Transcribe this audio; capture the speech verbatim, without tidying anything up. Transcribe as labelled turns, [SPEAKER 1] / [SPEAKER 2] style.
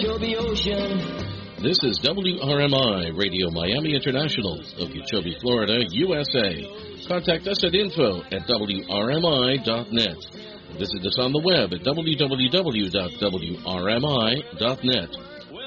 [SPEAKER 1] Okeechobee Ocean.
[SPEAKER 2] This is W R M I Radio Miami International, Okeechobee, Florida, U S A. Contact us at info at W R M I dot net. Visit us on the web at w w w dot w r m i dot net.